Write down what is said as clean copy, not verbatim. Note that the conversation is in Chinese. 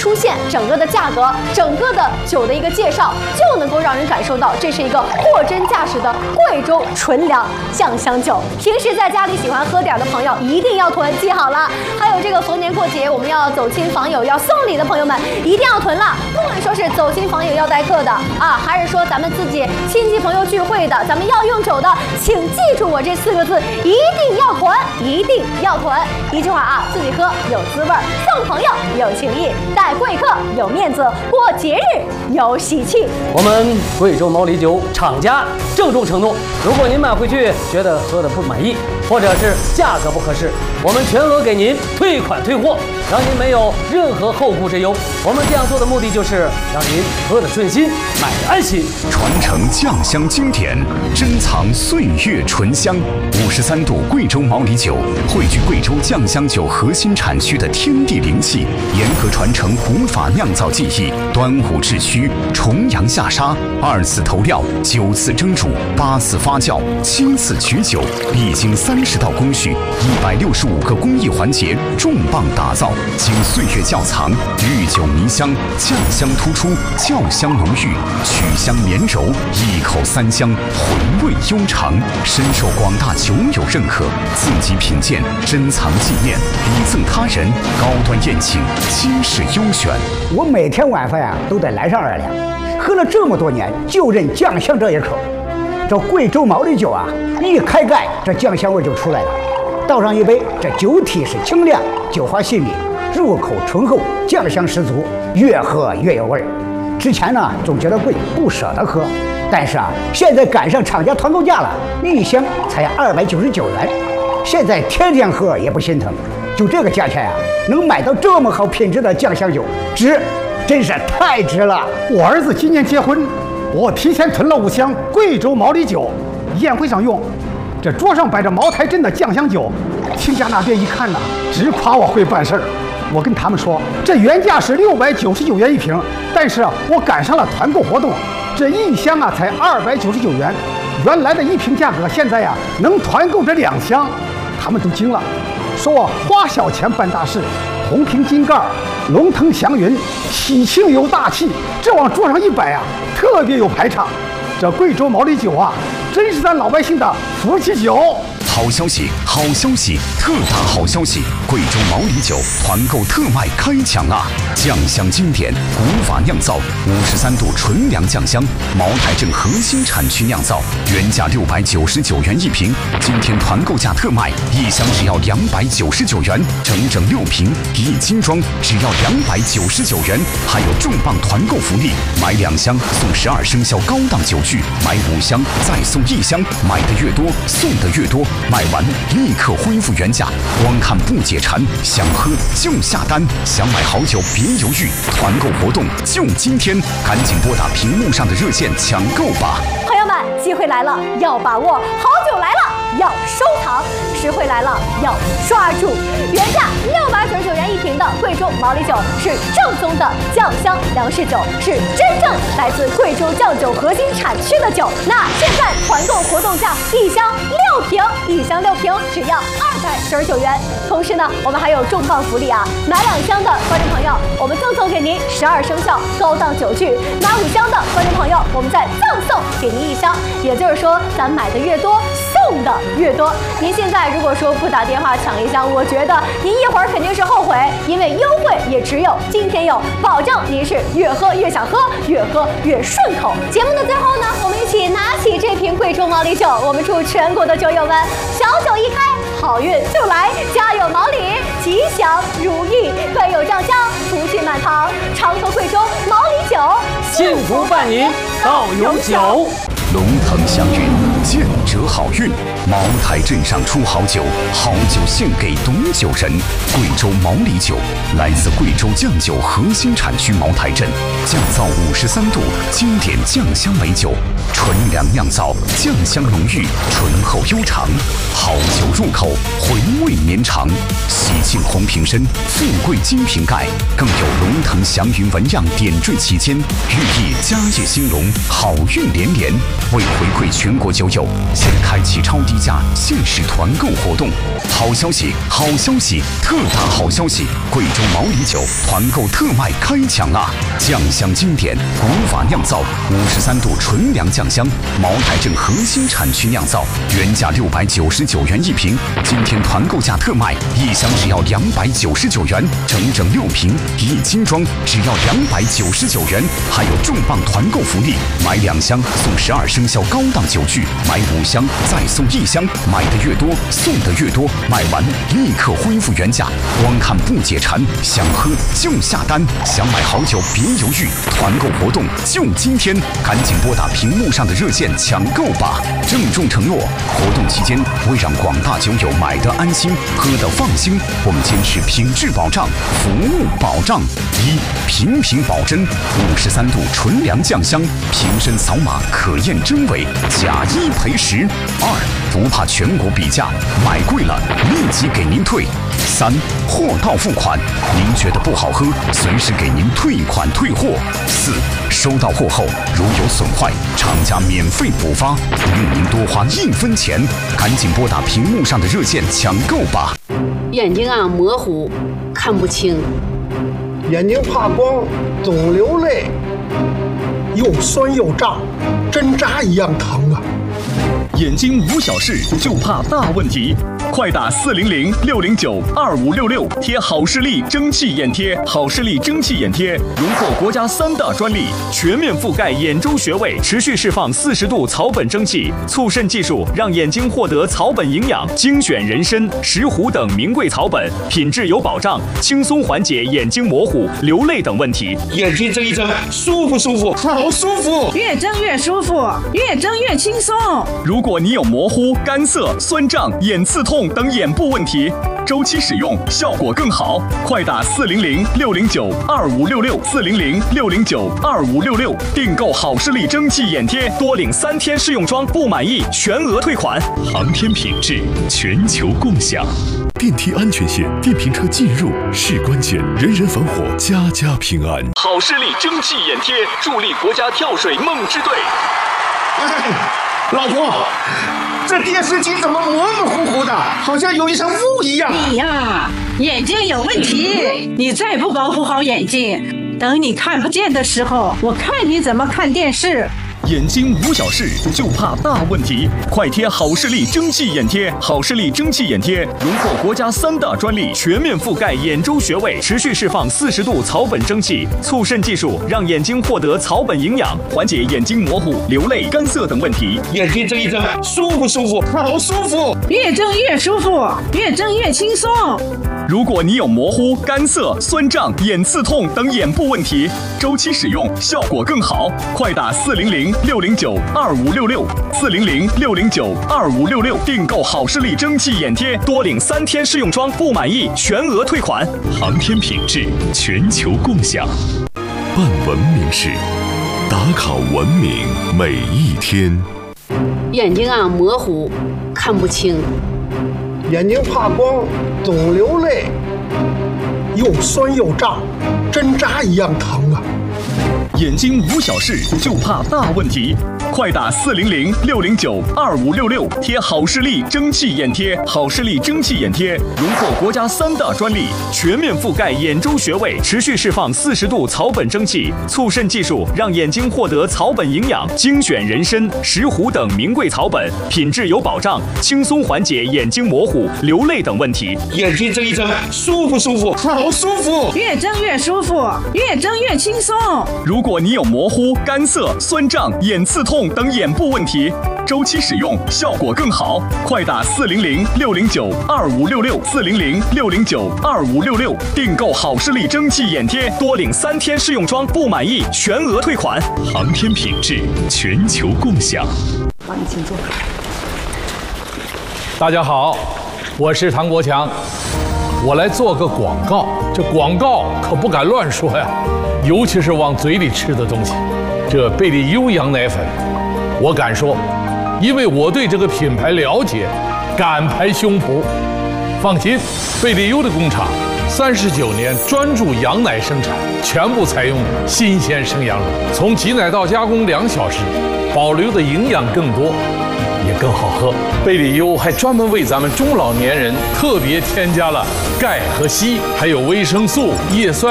出现，整个的价格，整个的酒的一个介绍，就能够让人感受到这是一个货真价实的贵州纯粮酱香酒。平时在家里喜欢喝点的朋友一定要囤，记好了。还有这个逢年过节我们要走亲访友要送礼的朋友们一定要囤了。不管说是走亲访友要待客的啊，还是说咱们自己亲戚朋友聚会的，咱们要用酒的，请记住我这4个字，一定要囤，一定要囤。一句话啊，自己喝有滋味，送朋友有情谊，待贵客有面子，过节日有喜气。 我们贵州毛里酒厂家郑重承诺，如果您买回去觉得喝的不满意，或者是价格不合适，我们全额给您退款退货，让您没有任何后顾之忧。我们这样做的目的就是让您喝得顺心，买得安心。 传承酱香经典，珍藏岁月醇香。53度贵州毛里酒汇聚贵州酱香酒核心产区的天地灵气，严格传承古法酿造技艺，端午制曲，重阳下沙，2次投料，9次蒸煮，8次发酵，7次取酒，历经30道工序，165个工艺环节，重磅打造，经岁月窖藏，御酒迷香，酱香突出，窖香浓郁，曲香绵柔，一口3香，回味悠长，深受广大酒友认可。自己品鉴，珍藏纪念，礼赠他人，高端宴请，今世优选。 我每天晚饭呀都得来上2两，喝了这么多年，就认酱香这一口。这贵州毛里酒啊，一开盖，这酱香味就出来了。倒上一杯，这酒体是清亮，酒花细腻，入口醇厚，酱香十足，越喝越有味儿。之前呢总觉得贵，不舍得喝，但是啊，现在赶上厂家团购价了，1箱才299元，现在天天喝也不心疼。就这个价钱啊，能买到这么好品质的酱香酒，值，真是太值了。 我儿子今年结婚，我提前囤了5箱贵州毛里酒，宴会上用。这桌上摆着茅台镇的酱香酒，亲家那边一看呢，直夸我会办事儿。我跟他们说，这原价是699元一瓶，但是我赶上了团购活动，这1箱啊才299元，原来的1瓶价格现在呀能团购这2箱，他们都惊了，说我花小钱办大事，红瓶金盖，龙腾祥云，喜庆有大气，这往桌上一摆啊，特别有排场。这贵州毛里酒啊，真是咱老百姓的福气酒。 好消息，好消息，特大好消息！贵州毛里酒团购特卖开抢啦！酱香经典，古法酿造，53度纯粮酱香，茅台镇核心产区酿造，原价699元一瓶，今天团购价特卖，1箱只要299元，整6瓶1斤装只要299元，还有重磅团购福利，买2箱送12生肖高档酒具，买5箱再送1箱，买的越多送的越多。卖完立刻恢复原价，光看不解馋，想喝就下单，想买好酒别犹豫，团购活动就今天，赶紧拨打屏幕上的热线抢购吧！ 朋友们，机会来了，要把握；好酒来了，要收藏；实惠来了，要抓住。原价699元一瓶的贵州毛里酒是正宗的酱香粮食酒，是真正来自贵州酱酒核心产区的酒。那现在团购活动价1箱6瓶，1箱6瓶只要299元。同时呢，我们还有重磅福利啊！买2箱的观众朋友，我们赠送给您12生肖高档酒具；买5箱的观众朋友，我们再赠送给您1箱。也就是说，咱买的越多，送的越多。您现在如果说不打电话抢1箱，我觉得您一会儿肯定是后悔，因为优惠也只有今天有，保证您是越喝越想喝，越喝越顺口。节目的最后呢，我们一起拿起这瓶贵州毛里酒，我们祝全国的酒友们小酒一开，好运就来，家有毛里，吉祥如意，贵有酱香，福气满堂，常喝贵州毛里酒， 幸福伴您到永久。 龙腾祥云，见者好运。茅台镇上出好酒，好酒献给懂酒人。贵州毛里酒来自贵州酱酒核心产区茅台镇，酱造53度经典酱香美酒，纯粮酿造，酱香浓郁，醇厚悠长。好酒入口，回味绵长。喜庆红瓶身，富贵金瓶盖，更有龙腾祥云纹样点缀其间，寓意家业兴隆，好运连连。为回馈全国酒友友，现开启超低价限时团购活动。好消息，好消息，特大好消息！贵州毛里酒团购特卖开抢啦！酱香经典，古法酿造，53度纯粮酱香，茅台镇核心产区酿造，原价699元一瓶，今天团购价特卖，一箱只要299元，整整6瓶，1斤装只要299元，还有重磅团购福利，买2箱送12生肖高档酒具，买5箱再送1箱，买的越多送的越多，买完立刻恢复原价，光看不解馋，想喝就下单，想买好酒别犹豫，团购活动就今天，赶紧拨打屏幕上的热线抢购吧！郑重承诺，活动期间为让广大酒友买得安心，喝得放心，我们坚持品质保障，服务保障。1. 瓶瓶保真，53度纯粮酱香，瓶身扫码可验真伪，假1赔10。2. 不怕全国比价，买贵了立即给您退。3. 货到付款，您觉得不好喝，随时给您退款退货。4. 收到货后如有损坏，厂家免费补发，不用您多花1分钱，赶紧拨打屏幕上的热线抢购吧。 眼睛啊模糊，看不清， 眼睛怕光，总流泪，又酸又胀，针扎一样疼啊！ 眼睛无小事，就怕大问题。快打400-609-2566，贴好视力蒸汽眼贴。好视力蒸汽眼贴荣获国家3大专利，全面覆盖眼周穴位，持续释放40度草本蒸汽，促渗技术让眼睛获得草本营养，精选人参、石斛等名贵草本，品质有保障，轻松缓解眼睛模糊、流泪等问题。 眼睛睁一睁，舒服舒服，好舒服， 越睁越舒服，越睁越轻松。 如果你有模糊、干涩、酸胀、眼刺痛等眼部问题，周期使用效果更好。快打400-609-2566，400-609-2566，订购好视力蒸汽眼贴，多领3天试用装，不满意全额退款。航天品质，全球共享。 电梯安全线，电瓶车进入是关键，人人防火，家家平安。 好视力蒸汽眼贴，助力国家跳水梦之队。 老婆，这电视机怎么模模糊糊的，好像有一层雾一样？ 你呀，眼睛有问题，你再不保护好眼睛，等你看不见的时候，我看你怎么看电视。 眼睛无小事，就怕大问题。快贴好视力蒸汽眼贴。好视力蒸汽眼贴荣获国家3大专利，全面覆盖眼周穴位，持续释放40度草本蒸汽，促渗技术让眼睛获得草本营养，缓解眼睛模糊、流泪、干涩等问题。 眼睛睁一睁，舒服舒服，好舒服， 越睁越舒服，越睁越轻松。 如果你有模糊、干涩、酸胀、眼刺痛等眼部问题，周期使用效果更好。快打400-609-2566，400-609-2566，订购好视力蒸汽眼贴，多领3天试用装，不满意全额退款。航天品质，全球共享。 办文明事，打卡文明每一天。 眼睛啊模糊，看不清， 眼睛怕光，总流泪，又酸又胀，针扎一样疼啊！ 眼睛无小事，就怕大问题。快打400-609-2566，贴好视力蒸汽眼贴。好视力蒸汽眼贴荣获国家3大专利，全面覆盖眼周穴位，持续释放40度草本蒸汽，促渗技术让眼睛获得草本营养，精选人参、石斛等名贵草本，品质有保障，轻松缓解眼睛模糊、流泪等问题。 眼睛睁一睁，舒服舒服，好舒服， 越睁越舒服，越睁越轻松。 如果你有模糊、干涩、酸胀、眼刺痛等眼部问题，周期使用效果更好。快打400-609-2566，400-609-2566，订购好视力蒸汽眼贴，多领3天试用装，不满意全额退款。航天品质，全球共享。 帮你请坐。 大家好，我是唐国强，我来做个广告。这广告可不敢乱说呀，尤其是往嘴里吃的东西。这贝利优羊奶粉，我敢说，因为我对这个品牌了解，敢拍胸脯。放心，贝利优的工厂39年专注羊奶生产，全部采用新鲜生羊乳，从挤奶到加工2小时，保留的营养更多，也也更好喝。贝里优还专门为咱们中老年人特别添加了钙和硒，还有维生素、叶酸。